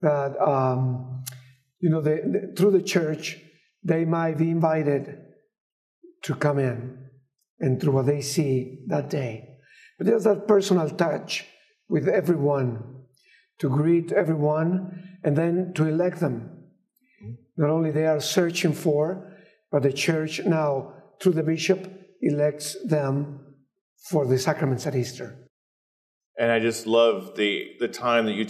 that, through the church, they might be invited to come in and through what they see that day. But there's that personal touch with everyone, to greet everyone and then to elect them. Not only they are searching for, but the church now, through the bishop, elects them for the sacraments at Easter. And I just love the time that you